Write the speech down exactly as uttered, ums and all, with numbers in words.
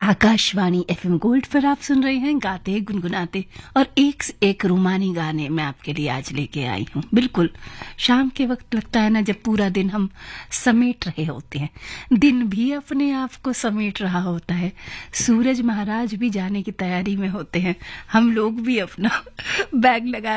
Akashvani FM gold पर आप सुन रहे हैं गाते गुनगुनाते, और एक से एक रूमानी गाने मैं आपके लिए आज लेके आई हूँ। बिल्कुल शाम के वक्त लगता है ना, जब पूरा दिन हम समेट रहे होते हैं, दिन भी अपने आप को समेट रहा होता है, सूरज महाराज भी जाने की तैयारी में होते हैं, हम लोग भी अपना बैग लगा